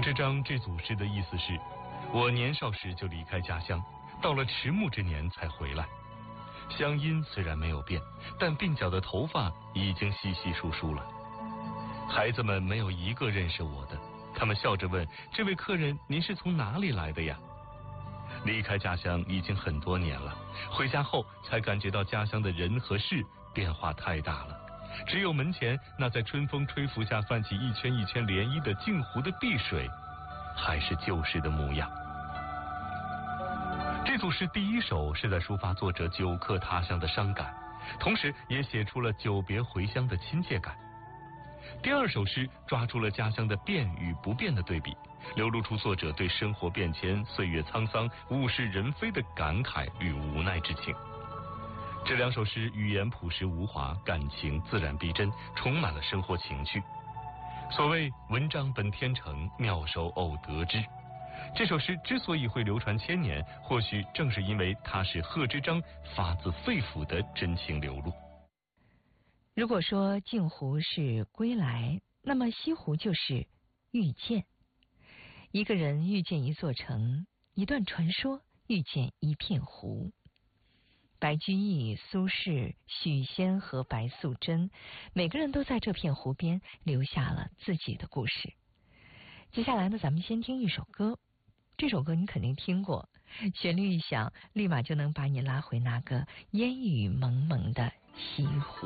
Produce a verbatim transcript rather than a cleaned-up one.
之章这组诗的意思是：我年少时就离开家乡，到了迟暮之年才回来。乡音虽然没有变，但鬓角的头发已经稀稀疏疏了。孩子们没有一个认识我的，他们笑着问：这位客人，您是从哪里来的呀？离开家乡已经很多年了，回家后才感觉到家乡的人和事变化太大了。只有门前那在春风吹拂下泛起一圈一圈涟漪的镜湖的碧水，还是旧时的模样。这组诗第一首是在抒发作者久客他乡的伤感，同时也写出了久别回乡的亲切感。第二首诗抓住了家乡的变与不变的对比，流露出作者对生活变迁、岁月沧桑、物是人非的感慨与无奈之情。这两首诗语言朴实无华，感情自然逼真，充满了生活情趣。所谓文章本天成，妙手偶得之。这首诗之所以会流传千年，或许正是因为它是贺知章发自肺腑的真情流露。 如果说镜湖是归来，那么西湖就是遇见。一个人遇见一座城，一段传说遇见一片湖。白居易、苏轼、许仙和白素贞，每个人都在这片湖边留下了自己的故事。接下来呢，咱们先听一首歌。这首歌你肯定听过，旋律一响，立马就能把你拉回那个烟雨蒙蒙的西湖。